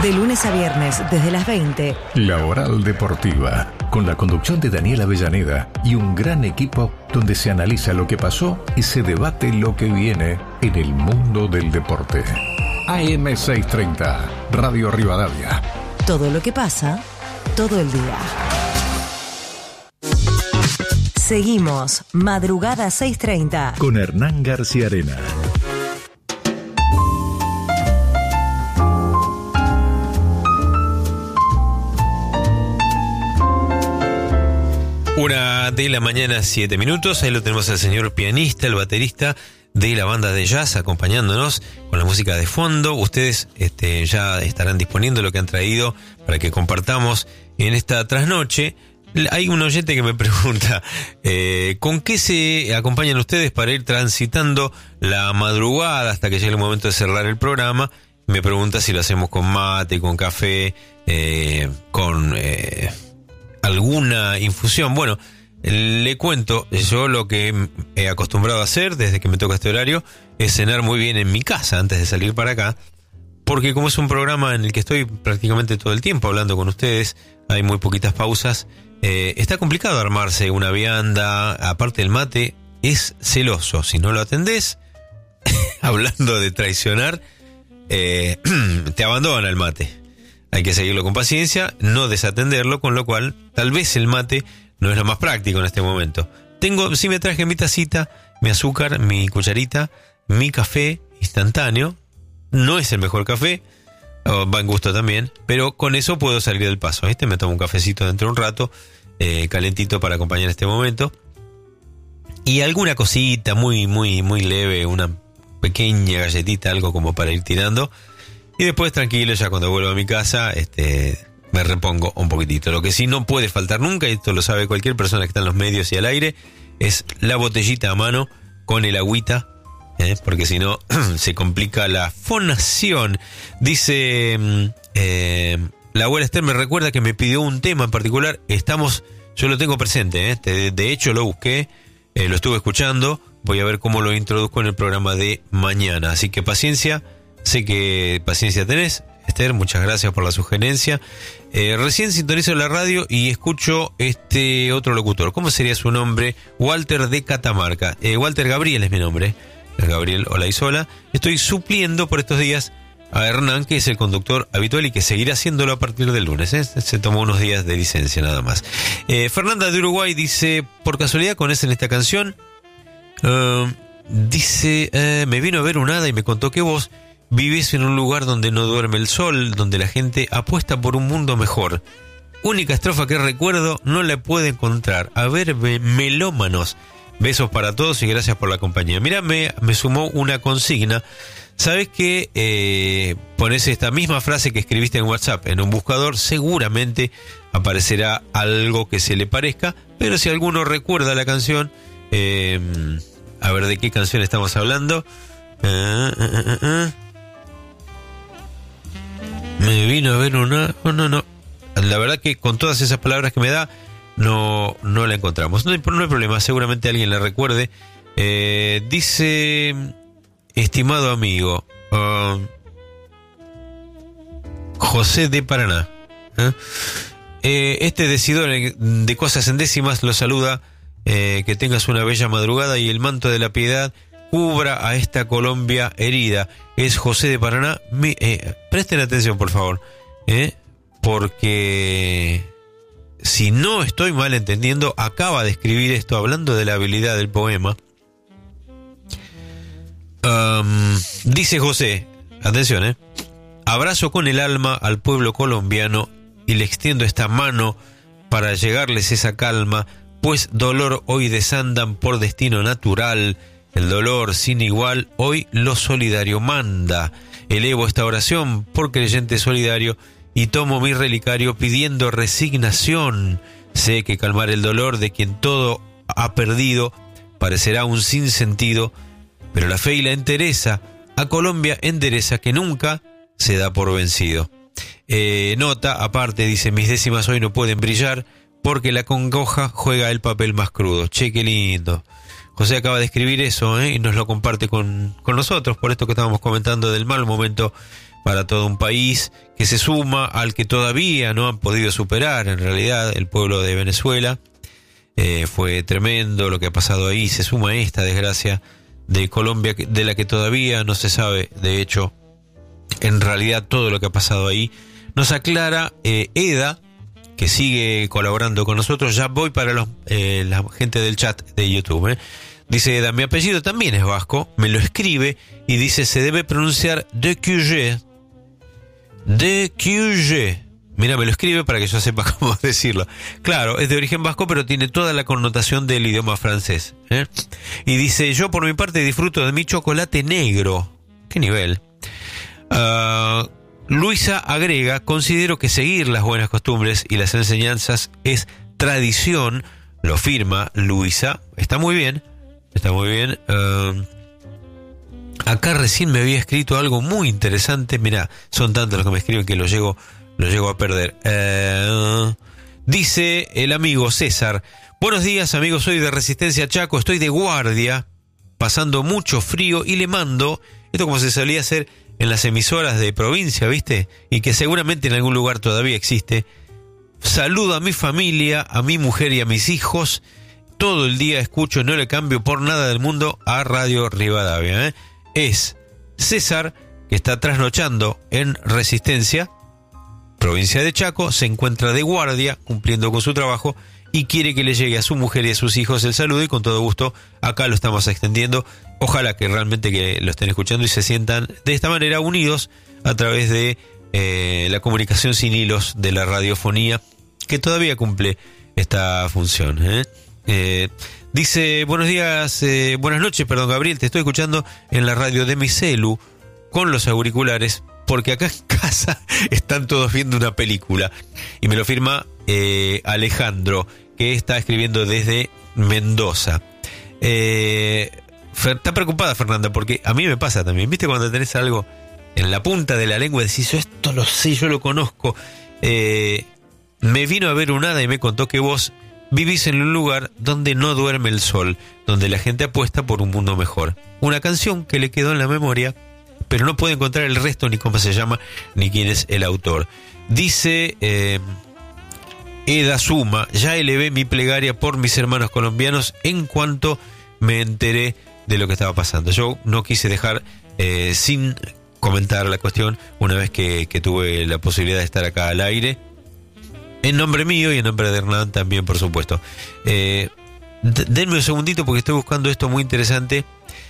De lunes a viernes, desde las 20. La Oral Deportiva, con la conducción de Daniel Avellaneda y un gran equipo donde se analiza lo que pasó y se debate lo que viene en el mundo del deporte. AM 630, Radio Rivadavia. Todo lo que pasa, todo el día. Seguimos, Madrugada 630. Con Hernán García Arena. Una de la mañana, 7 minutos. Ahí lo tenemos al señor pianista, el baterista de la banda de jazz, acompañándonos con la música de fondo. Ustedes ya estarán disponiendo lo que han traído para que compartamos en esta trasnoche. Hay un oyente que me pregunta, ¿con qué se acompañan ustedes para ir transitando la madrugada hasta que llegue el momento de cerrar el programa? Me pregunta si lo hacemos con mate, con café, con alguna infusión. Bueno, le cuento, yo lo que he acostumbrado a hacer desde que me toca este horario es cenar muy bien en mi casa antes de salir para acá, porque como es un programa en el que estoy prácticamente todo el tiempo hablando con ustedes, hay muy poquitas pausas, está complicado armarse una vianda. Aparte el mate es celoso, si no lo atendés, hablando de traicionar, te abandona el mate. Hay que seguirlo con paciencia, no desatenderlo, con lo cual tal vez el mate no es lo más práctico en este momento. Sí me traje mi tacita, mi azúcar, mi cucharita, mi café instantáneo. No es el mejor café, va en gusto también, pero con eso puedo salir del paso, ¿viste? Me tomo un cafecito dentro de un rato, calentito para acompañar este momento. Y alguna cosita muy, muy, muy leve, una pequeña galletita, algo como para ir tirando. Y después tranquilo, ya cuando vuelvo a mi casa, me repongo un poquitito. Lo que sí no puede faltar nunca, y esto lo sabe cualquier persona que está en los medios y al aire, es la botellita a mano con el agüita, porque si no se complica la fonación. Dice, la abuela Esther me recuerda que me pidió un tema en particular. Yo lo tengo presente, de hecho lo busqué, lo estuve escuchando. Voy a ver cómo lo introduzco en el programa de mañana. Así que paciencia. Sé que paciencia tenés, Esther, muchas gracias por la sugerencia. Recién sintonizo la radio y escucho otro locutor. ¿Cómo sería su nombre? Walter de Catamarca. Walter Gabriel es mi nombre. Gabriel Olaizola. Estoy supliendo por estos días a Hernán, que es el conductor habitual y que seguirá haciéndolo a partir del lunes. Se tomó unos días de licencia nada más. Fernanda de Uruguay dice, por casualidad conocen esta canción. Dice, me vino a ver un hada y me contó que vos vivís en un lugar donde no duerme el sol, donde la gente apuesta por un mundo mejor. Única estrofa que recuerdo, no la puedo encontrar. A ver, melómanos. Besos para todos y gracias por la compañía. Mira, me sumó una consigna. ¿Sabes que pones esta misma frase que escribiste en WhatsApp en un buscador? Seguramente aparecerá algo que se le parezca, pero si alguno recuerda la canción, a ver de qué canción estamos hablando. Me vino a ver una... No. La verdad que con todas esas palabras que me da, no la encontramos. No hay problema, seguramente alguien la recuerde. Dice, estimado amigo, José de Paraná. Este decidor de cosas en décimas lo saluda. Que tengas una bella madrugada y el manto de la piedad cubra a esta Colombia herida. Es José de Paraná. Presten atención, por favor, porque si no estoy mal entendiendo, acaba de escribir esto hablando de la habilidad del poema. Dice José, atención, abrazo con el alma al pueblo colombiano y le extiendo esta mano para llegarles esa calma, pues dolor hoy desandan por destino natural. El dolor sin igual, hoy lo solidario manda. Elevo esta oración por creyente solidario y tomo mi relicario pidiendo resignación. Sé que calmar el dolor de quien todo ha perdido parecerá un sinsentido, pero la fe y la entereza a Colombia endereza que nunca se da por vencido. Nota, aparte, dice, mis décimas hoy no pueden brillar porque la congoja juega el papel más crudo. Che, qué lindo. José acaba de escribir eso, y nos lo comparte con nosotros, por esto que estábamos comentando del mal momento para todo un país que se suma al que todavía no han podido superar, en realidad, el pueblo de Venezuela. Fue tremendo lo que ha pasado ahí, se suma esta desgracia de Colombia, de la que todavía no se sabe, de hecho, en realidad todo lo que ha pasado ahí. Nos aclara Eda, que sigue colaborando con nosotros. Ya voy para la gente del chat de YouTube. Dice Eda, mi apellido también es vasco, me lo escribe y dice se debe pronunciar de QG. Mira, me lo escribe para que yo sepa cómo decirlo. Claro, es de origen vasco, pero tiene toda la connotación del idioma francés. Y dice, yo por mi parte disfruto de mi chocolate negro. ¿Qué nivel? Luisa agrega, considero que seguir las buenas costumbres y las enseñanzas es tradición. Lo firma Luisa. Está muy bien. Está muy bien. Acá recién me había escrito algo muy interesante. Mirá, son tantos los que me escriben que lo llego a perder. Dice el amigo César, buenos días amigos, soy de Resistencia Chaco, estoy de guardia, pasando mucho frío y le mando, esto como se solía hacer en las emisoras de provincia, ¿viste? Y que seguramente en algún lugar todavía existe. Saludo a mi familia, a mi mujer y a mis hijos. Todo el día escucho, no le cambio por nada del mundo a Radio Rivadavia. Es César, que está trasnochando en Resistencia, provincia de Chaco, se encuentra de guardia cumpliendo con su trabajo y quiere que le llegue a su mujer y a sus hijos el saludo, y con todo gusto acá lo estamos extendiendo. Ojalá que realmente que lo estén escuchando y se sientan de esta manera unidos a través de la comunicación sin hilos de la radiofonía, que todavía cumple esta función. Dice, buenas noches, Gabriel, te estoy escuchando en la radio de mi celu con los auriculares, porque acá en casa están todos viendo una película. Y me lo firma Alejandro, que está escribiendo desde Mendoza. Está preocupada Fernanda, porque a mí me pasa también. ¿Viste cuando tenés algo en la punta de la lengua y decís, esto lo sé, yo lo conozco? Me vino a ver un hada y me contó que vos vivís en un lugar donde no duerme el sol, donde la gente apuesta por un mundo mejor. Una canción que le quedó en la memoria, pero no puede encontrar el resto, ni cómo se llama, ni quién es el autor. Dice Eda Suma, ya elevé mi plegaria por mis hermanos colombianos en cuanto me enteré de lo que estaba pasando. Yo no quise dejar sin comentar la cuestión una vez que tuve la posibilidad de estar acá al aire, en nombre mío y en nombre de Hernán también, por supuesto. Denme un segundito porque estoy buscando esto muy interesante.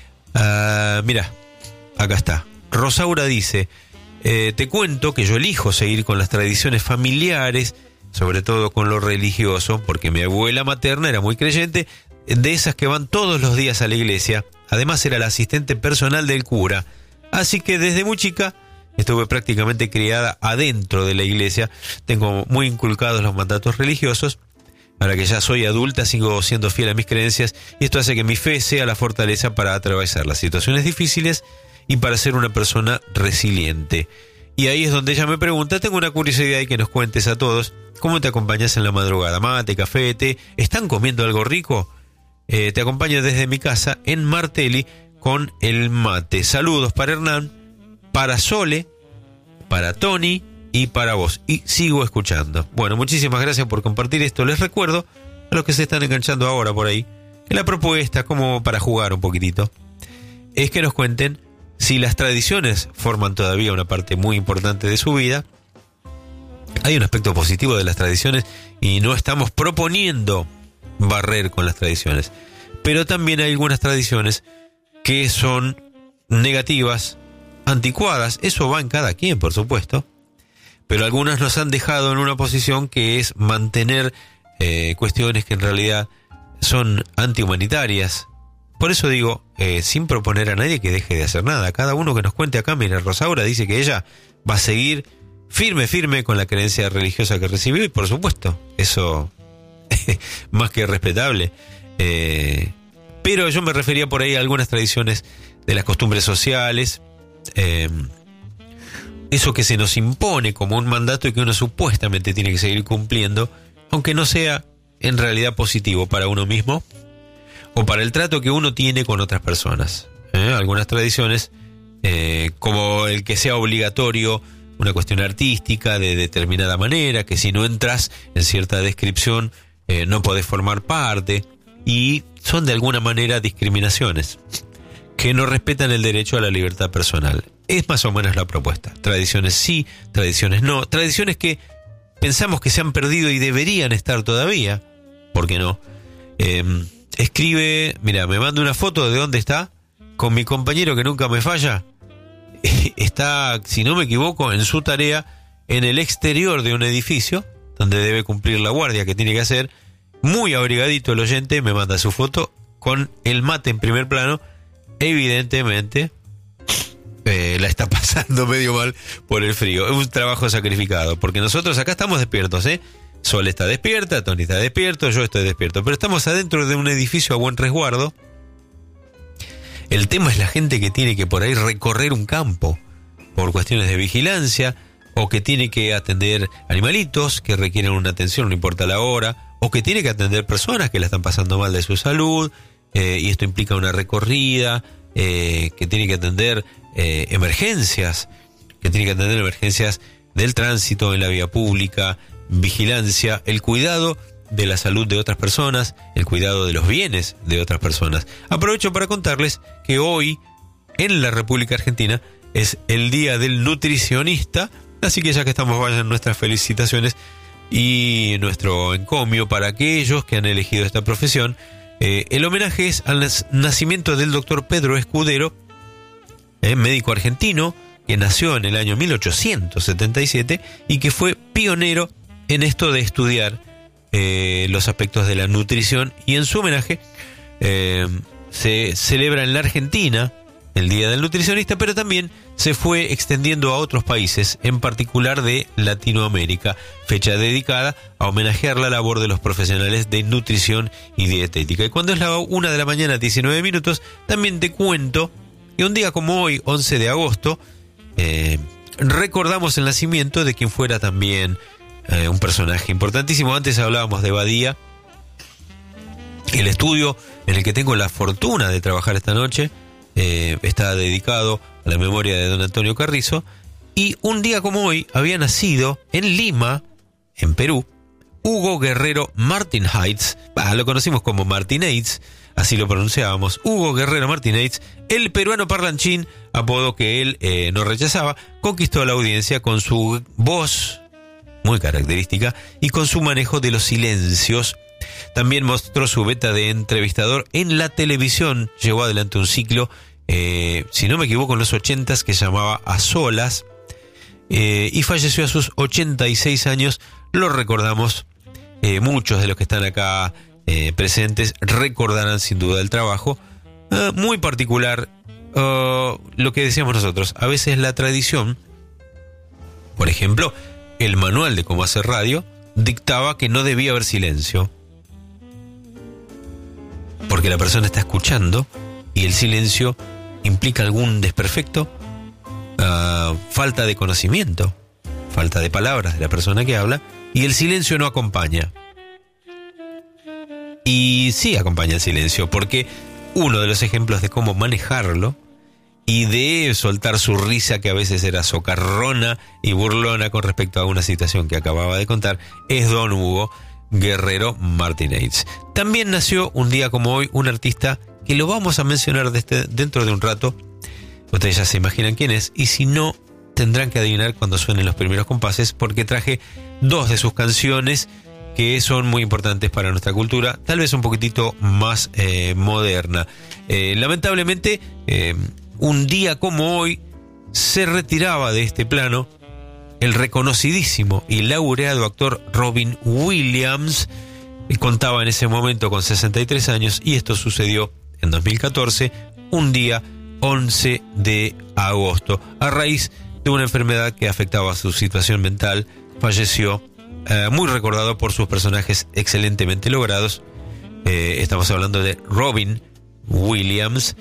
Mira, acá está. Rosaura dice, te cuento que yo elijo seguir con las tradiciones familiares, sobre todo con lo religioso, porque mi abuela materna era muy creyente, de esas que van todos los días a la iglesia. Además era la asistente personal del cura. Así que desde muy chica estuve prácticamente criada adentro de la iglesia. Tengo muy inculcados los mandatos religiosos. Ahora que ya soy adulta, sigo siendo fiel a mis creencias, y esto hace que mi fe sea la fortaleza para atravesar las situaciones difíciles y para ser una persona resiliente. Y ahí es donde ella me pregunta, tengo una curiosidad y que nos cuentes a todos, ¿cómo te acompañas en la madrugada? ¿Mate, café, té? ¿Están comiendo algo rico? Te acompaño desde mi casa en Martelli con el mate. Saludos para Hernán, para Sole, para Tony y para vos. Y sigo escuchando. Bueno, muchísimas gracias por compartir esto. Les recuerdo a los que se están enganchando ahora por ahí, que la propuesta, como para jugar un poquitito, es que nos cuenten si las tradiciones forman todavía una parte muy importante de su vida. Hay un aspecto positivo de las tradiciones y no estamos proponiendo barrer con las tradiciones, pero también hay algunas tradiciones que son negativas, anticuadas. Eso va en cada quien, por supuesto, pero algunas nos han dejado en una posición que es mantener cuestiones que en realidad son antihumanitarias. Por eso digo, sin proponer a nadie que deje de hacer nada. Cada uno que nos cuente acá. Mira, Rosaura dice que ella va a seguir firme con la creencia religiosa que recibió, y por supuesto, eso más que respetable. Pero yo me refería por ahí a algunas tradiciones de las costumbres sociales, eso que se nos impone como un mandato y que uno supuestamente tiene que seguir cumpliendo, aunque no sea en realidad positivo para uno mismo o para el trato que uno tiene con otras personas. Algunas tradiciones como el que sea obligatorio una cuestión artística de determinada manera, que si no entras en cierta descripción no podés formar parte, y son de alguna manera discriminaciones que no respetan el derecho a la libertad personal. Es más o menos la propuesta. Tradiciones sí, tradiciones no, tradiciones que pensamos que se han perdido y deberían estar todavía. ¿Por qué no? Escribe, mira, me manda una foto de dónde está, con mi compañero que nunca me falla. Está, si no me equivoco, en su tarea en el exterior de un edificio donde debe cumplir la guardia que tiene que hacer. Muy abrigadito el oyente, me manda su foto con el mate en primer plano. Evidentemente la está pasando medio mal por el frío. Es un trabajo sacrificado, porque nosotros acá estamos despiertos, Sol está despierta, Tony está despierto, yo estoy despierto, pero estamos adentro de un edificio a buen resguardo. El tema es la gente que tiene que por ahí recorrer un campo por cuestiones de vigilancia, o que tiene que atender animalitos que requieren una atención, no importa la hora, o que tiene que atender personas que la están pasando mal de su salud, y esto implica una recorrida, que tiene que atender emergencias, del tránsito en la vía pública, vigilancia, el cuidado de la salud de otras personas, el cuidado de los bienes de otras personas. Aprovecho para contarles que hoy en la República Argentina es el Día del Nutricionista, así que ya que estamos, vayan nuestras felicitaciones y nuestro encomio para aquellos que han elegido esta profesión. El homenaje es al nacimiento del doctor Pedro Escudero, médico argentino que nació en el año 1877 y que fue pionero en esto de estudiar los aspectos de la nutrición, y en su homenaje se celebra en la Argentina el Día del Nutricionista, pero también se fue extendiendo a otros países, en particular de Latinoamérica, fecha dedicada a homenajear la labor de los profesionales de nutrición y dietética. Y cuando es la 1 de la mañana, 19 minutos, también te cuento que un día como hoy, 11 de agosto, recordamos el nacimiento de quien fuera también un personaje importantísimo. Antes hablábamos de Badía, el estudio en el que tengo la fortuna de trabajar esta noche está dedicado a la memoria de don Antonio Carrizo, y un día como hoy había nacido en Lima, en Perú, Hugo Guerrero Martínez, lo conocimos como Martínez, así lo pronunciábamos, Hugo Guerrero Martínez, el peruano parlanchín, apodo que él no rechazaba, conquistó a la audiencia con su voz muy característica y con su manejo de los silencios. También mostró su beta de entrevistador en la televisión, llevó adelante un ciclo, si no me equivoco, en los 80s, que llamaba A Solas, y falleció a sus 86 años. Lo recordamos, muchos de los que están acá presentes recordarán sin duda el trabajo muy particular. Lo que decíamos nosotros, a veces la tradición, por ejemplo, el manual de cómo hacer radio dictaba que no debía haber silencio, porque la persona está escuchando y el silencio implica algún desperfecto, falta de conocimiento, falta de palabras de la persona que habla, y el silencio no acompaña. Y sí acompaña el silencio, porque uno de los ejemplos de cómo manejarlo y de soltar su risa, que a veces era socarrona y burlona con respecto a una situación que acababa de contar, es don Hugo Guerrero Martínez. También nació un día como hoy un artista que lo vamos a mencionar dentro de un rato. Ustedes ya se imaginan quién es, y si no, tendrán que adivinar cuando suenen los primeros compases, porque traje dos de sus canciones que son muy importantes para nuestra cultura, tal vez un poquitito más moderna. Lamentablemente, un día como hoy se retiraba de este plano el reconocidísimo y laureado actor Robin Williams. Contaba en ese momento con 63 años, y esto sucedió en 2014, un día 11 de agosto. A raíz de una enfermedad que afectaba su situación mental, falleció, muy recordado por sus personajes excelentemente logrados. Estamos hablando de Robin Williams.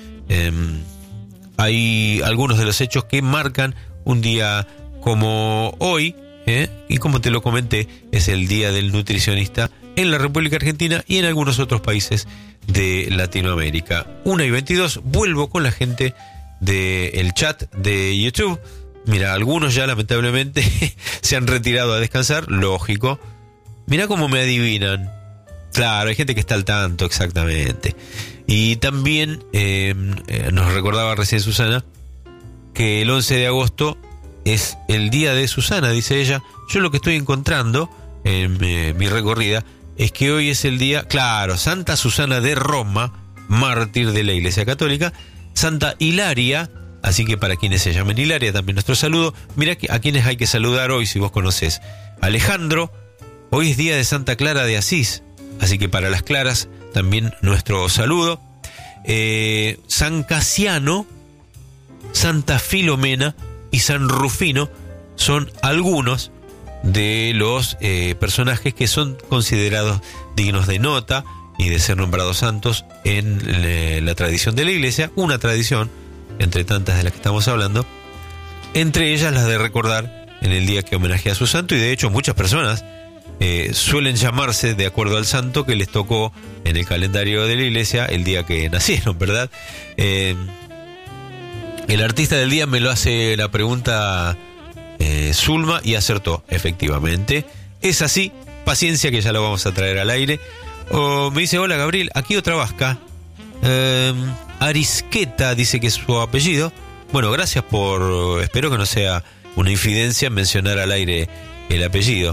Hay algunos de los hechos que marcan un día como hoy, y como te lo comenté, es el Día del Nutricionista en la República Argentina y en algunos otros países de Latinoamérica. 1:22, vuelvo con la gente del chat de YouTube. Mira, algunos ya lamentablemente se han retirado a descansar, lógico. Mira cómo me adivinan. Claro, hay gente que está al tanto, exactamente. Y también nos recordaba recién Susana que el 11 de agosto es el día de Susana, dice ella. Yo lo que estoy encontrando en mi recorrida es que hoy es el día, claro, Santa Susana de Roma, mártir de la Iglesia Católica, Santa Hilaria, así que para quienes se llamen Hilaria también nuestro saludo. Mira a quienes hay que saludar hoy, si vos conocés. Alejandro, hoy es día de Santa Clara de Asís, así que para las Claras también nuestro saludo. San Casiano, Santa Filomena y San Rufino son algunos de los personajes que son considerados dignos de nota y de ser nombrados santos en la tradición de la Iglesia, una tradición entre tantas de las que estamos hablando, entre ellas las de recordar en el día que homenajea a su santo, y de hecho muchas personas suelen llamarse de acuerdo al santo que les tocó en el calendario de la Iglesia el día que nacieron, ¿verdad? El artista del día me lo hace la pregunta Zulma y acertó, efectivamente. Es así, paciencia que ya lo vamos a traer al aire. Me dice, hola Gabriel, aquí otra vasca. Arisqueta dice que es su apellido. Bueno, gracias por... Espero que no sea una infidencia mencionar al aire el apellido.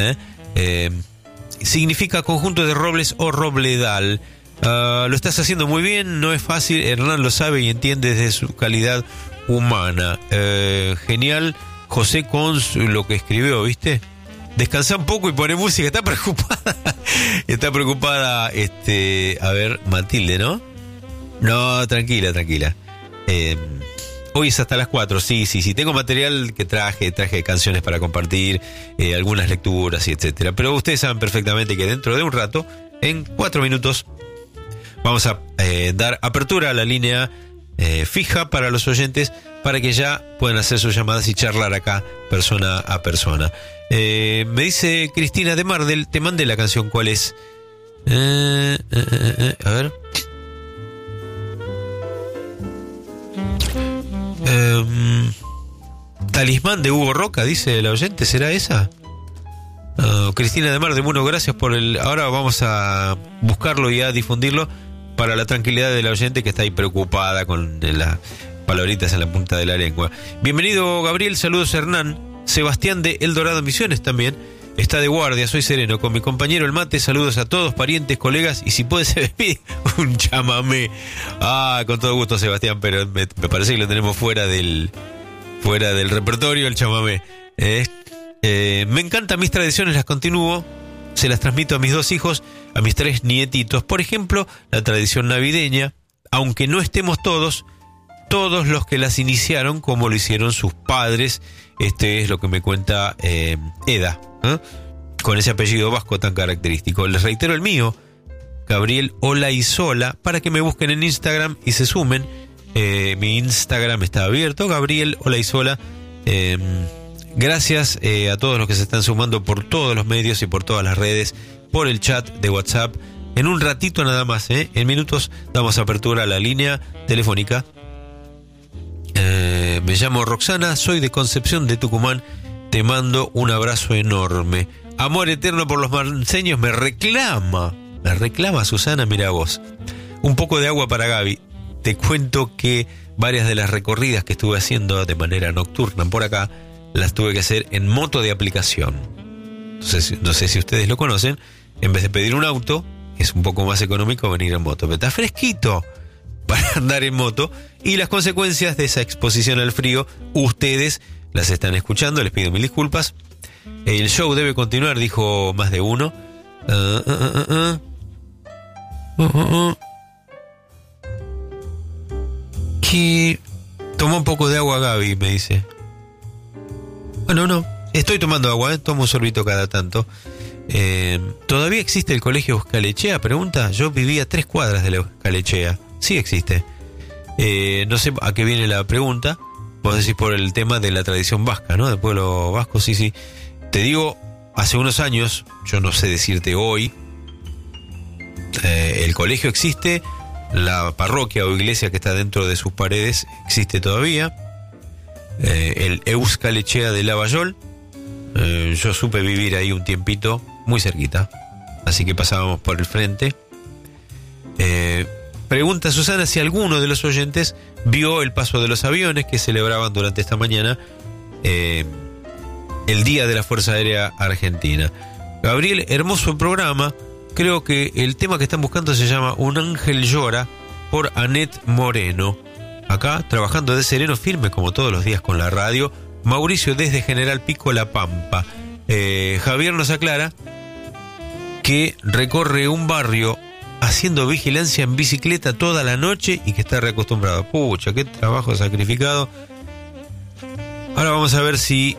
Significa conjunto de robles o robledal. Lo estás haciendo muy bien, no es fácil. Hernán lo sabe y entiende desde su calidad humana. Genial, José, con lo que escribió, ¿viste? Descansa un poco y pone música. Está preocupada. Está preocupada, a ver, Matilde, ¿no? No, tranquila. Hoy es hasta las 4, sí. Tengo material que traje canciones para compartir, algunas lecturas y etcétera. Pero ustedes saben perfectamente que dentro de un rato, en 4 minutos, vamos a dar apertura a la línea fija para los oyentes, para que ya puedan hacer sus llamadas y charlar acá persona a persona. Me dice Cristina de Mardel, te mandé la canción, ¿cuál es? A ver. Talismán de Hugo Roca, dice el oyente, ¿será esa? Cristina de Mardel, bueno, gracias por el... Ahora vamos a buscarlo y a difundirlo para la tranquilidad de la oyente que está ahí preocupada con las palabritas en la punta de la lengua. Bienvenido Gabriel, saludos Hernán. Sebastián de El Dorado Misiones también está de guardia, soy sereno con mi compañero el mate, saludos a todos, parientes, colegas, y si puede se me pide un chamamé. Con todo gusto Sebastián, pero me parece que lo tenemos fuera del repertorio el chamamé. Me encantan mis tradiciones, las continúo, se las transmito a mis 2 hijos, a mis 3 nietitos. Por ejemplo, la tradición navideña, aunque no estemos todos los que las iniciaron como lo hicieron sus padres. Es lo que me cuenta Eda, con ese apellido vasco tan característico. Les reitero el mío, Gabriel Olaizola, para que me busquen en Instagram y se sumen. Mi Instagram está abierto, Gabriel Olaizola. Gracias a todos los que se están sumando por todos los medios y por todas las redes, por el chat de WhatsApp. En un ratito nada más, en minutos damos apertura a la línea telefónica. Me llamo Roxana, soy de Concepción de Tucumán, te mando un abrazo enorme. Amor eterno por los marceños, me reclama Susana, mira vos. Un poco de agua para Gaby. Te cuento que varias de las recorridas que estuve haciendo de manera nocturna por acá, las tuve que hacer en moto de aplicación. Entonces, no sé si ustedes lo conocen, en vez de pedir un auto, es un poco más económico venir en moto, pero está fresquito para andar en moto, y las consecuencias de esa exposición al frío, ustedes las están escuchando, les pido mil disculpas. El show debe continuar, dijo más de uno. Que toma un poco de agua Gaby, me dice. Bueno, no, estoy tomando agua, tomo un sorbito cada tanto. ¿Todavía existe el colegio Euskalechea? Pregunta. Yo vivía a 3 cuadras de la Euskalechea. Sí existe. No sé a qué viene la pregunta. Vos decís por el tema de la tradición vasca, ¿no? Del pueblo vasco, sí. Te digo, hace unos años, yo no sé decirte hoy, el colegio existe, La parroquia o iglesia que está dentro de sus paredes existe todavía. El Euskal Etxea de Lavallol. Yo supe vivir ahí un tiempito, muy cerquita, así que pasábamos por el frente. Pregunta Susana si alguno de los oyentes vio el paso de los aviones que celebraban durante esta mañana el Día de la Fuerza Aérea Argentina. Gabriel, hermoso programa. Creo que el tema que están buscando se llama Un Ángel Llora, por Anet Moreno. Acá, trabajando de sereno firme como todos los días con la radio, Mauricio desde General Pico, La Pampa. Javier nos aclara que recorre un barrio haciendo vigilancia en bicicleta toda la noche y que está reacostumbrado. Pucha, qué trabajo sacrificado. Ahora vamos a ver si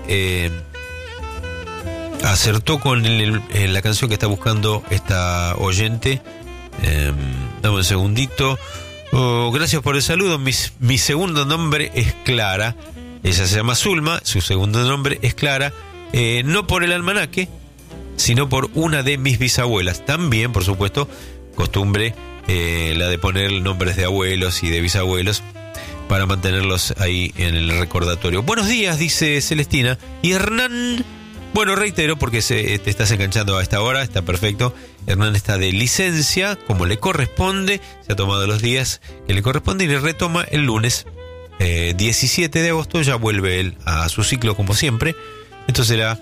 acertó con la canción que está buscando esta oyente. Dame un segundito. Gracias por el saludo. Mi segundo nombre es Clara. Ella se llama Zulma. Su segundo nombre es Clara. No por el almanaque, sino por una de mis bisabuelas. También, por supuesto, costumbre la de poner nombres de abuelos y de bisabuelos para mantenerlos ahí en el recordatorio. Buenos días, dice Celestina. Y Hernán, bueno, reitero porque te estás enganchando a esta hora, está perfecto. Hernán está de licencia, como le corresponde, se ha tomado los días que le corresponde y le retoma el lunes 17 de agosto, ya vuelve él a su ciclo como siempre. Esto será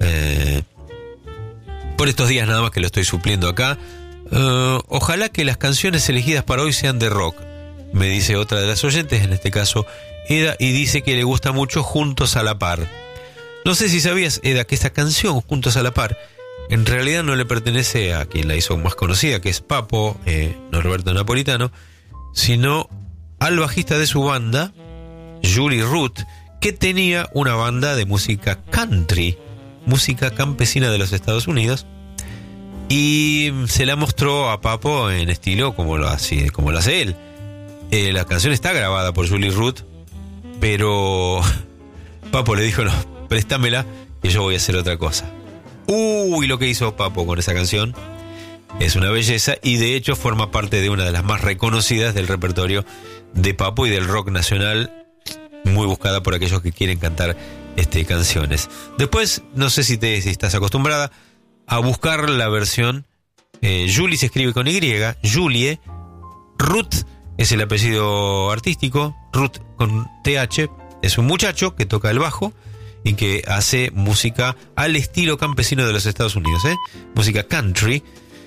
por estos días nada más que lo estoy supliendo acá. Ojalá que las canciones elegidas para hoy sean de rock, me dice otra de las oyentes, en este caso Eda, y dice que le gusta mucho Juntos a la Par. No sé si sabías, Eda, que esta canción, Juntos a la Par, en realidad no le pertenece a quien la hizo más conocida, que es Papo, Norberto Napolitano, sino al bajista de su banda, Julie Root, que tenía una banda de música country, música campesina de los Estados Unidos, y se la mostró a Papo en estilo como lo hace él. La canción está grabada por Julie Root, pero Papo le dijo, no, préstamela que yo voy a hacer otra cosa. Y lo que hizo Papo con esa canción es una belleza, y de hecho forma parte de una de las más reconocidas del repertorio de Papo y del rock nacional, muy buscada por aquellos que quieren cantar canciones. Después, no sé si estás acostumbrada a buscar la versión. Julie se escribe con Y, Julie. Ruth es el apellido artístico, Ruth con TH, es un muchacho que toca el bajo y que hace música al estilo campesino de los Estados Unidos, música country,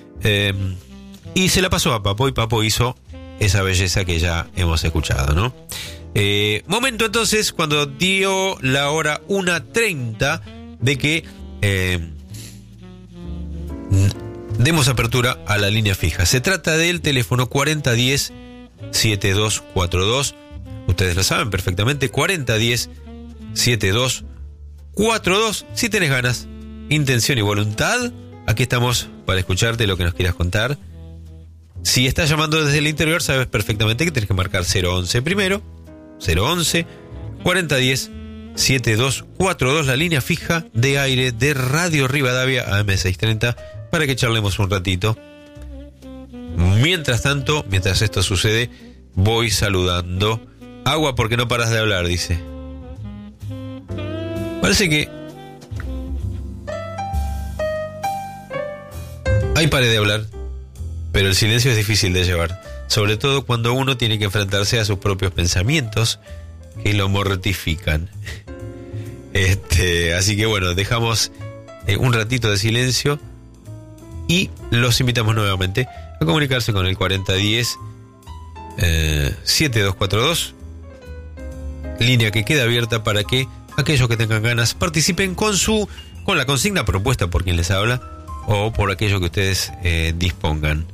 y se la pasó a Papo, y Papo hizo esa belleza que ya hemos escuchado, ¿no? Momento entonces, cuando dio la hora 1:30, de que demos apertura a la línea fija. Se trata del teléfono 4010-7242. Ustedes lo saben perfectamente, 4010-7242. Si tenés ganas, intención y voluntad, aquí estamos para escucharte lo que nos quieras contar. Si estás llamando desde el interior, sabes perfectamente que tienes que marcar 011 primero, 011 4010-7242, la línea fija de aire de Radio Rivadavia AM630, para que charlemos un ratito. Mientras tanto, mientras esto sucede, voy saludando. Agua porque no paras de hablar, dice. Parece que ahí paré de hablar, pero el silencio es difícil de llevar, sobre todo cuando uno tiene que enfrentarse a sus propios pensamientos que lo mortifican. Así que bueno, dejamos un ratito de silencio y los invitamos nuevamente a comunicarse con el 4010-7242, línea que queda abierta para que aquellos que tengan ganas participen con la consigna propuesta por quien les habla o por aquello que ustedes dispongan.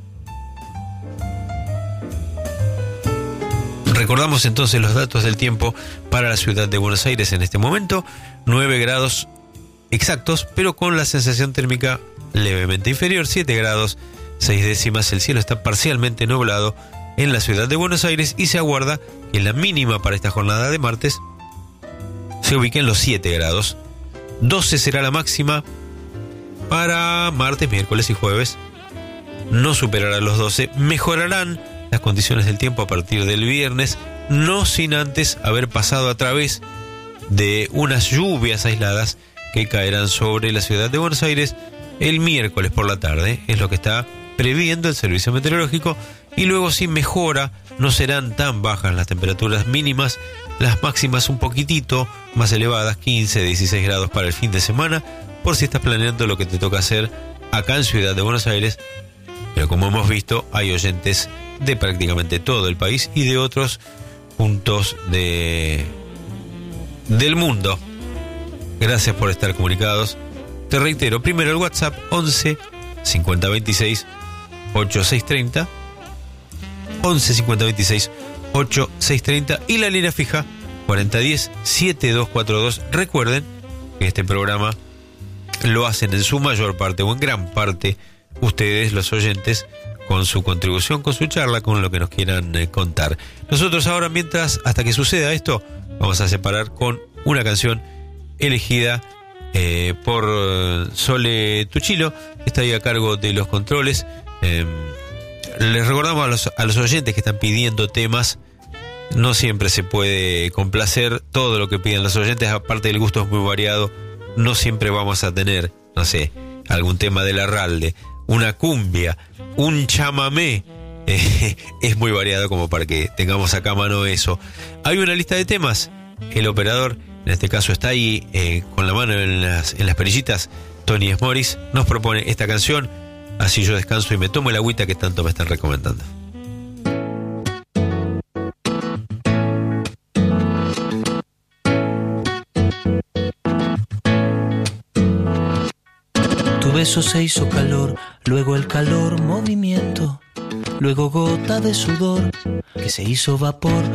Recordamos entonces los datos del tiempo para la ciudad de Buenos Aires en este momento: 9 grados exactos, pero con la sensación térmica levemente inferior, 7 grados 6 décimas. El cielo está parcialmente nublado en la ciudad de Buenos Aires y se aguarda que la mínima para esta jornada de martes se ubique en los 7 grados. 12 será la máxima para martes, miércoles y jueves. No superará los 12. Mejorarán las condiciones del tiempo a partir del viernes, no sin antes haber pasado a través de unas lluvias aisladas que caerán sobre la ciudad de Buenos Aires el miércoles por la tarde, es lo que está previendo el servicio meteorológico, y luego si mejora no serán tan bajas las temperaturas mínimas, las máximas un poquitito más elevadas, 15, 16 grados para el fin de semana, por si estás planeando lo que te toca hacer acá en Ciudad de Buenos Aires. Pero como hemos visto, hay oyentes de prácticamente todo el país y de otros puntos del mundo. Gracias por estar comunicados. Te reitero, primero el WhatsApp 11 50 26 8630, 11 50 26 8630, y la línea fija 4010 7242. Recuerden que este programa lo hacen en su mayor parte o en gran parte ustedes, los oyentes, con su contribución, con su charla, con lo que nos quieran contar. Nosotros ahora, hasta que suceda esto, vamos a separar con una canción elegida por Sole Tuchilo, que está ahí a cargo de los controles. Les recordamos a los oyentes que están pidiendo temas. No siempre se puede complacer todo lo que piden los oyentes, aparte el gusto es muy variado. No siempre vamos a tener, no sé, algún tema de Larralde, una cumbia, un chamamé. Es muy variado como para que tengamos acá a mano eso. Hay una lista de temas. El operador, en este caso, está ahí con la mano en las perillitas. Tony Smoris nos propone esta canción. Así yo descanso y me tomo el agüita que tanto me están recomendando. Tu beso se hizo calor, luego el calor movimiento, luego gota de sudor que se hizo vapor.